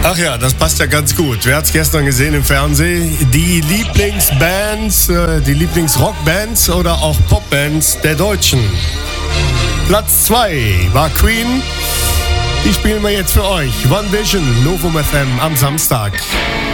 Ach ja, das passt ja ganz gut. Wer hat es gestern gesehen im Fernsehen? Die Lieblingsbands, die Lieblingsrockbands oder auch Popbands der Deutschen. Platz 2 war Queen. Die spielen wir jetzt für euch. One Vision, Novum FM am Samstag.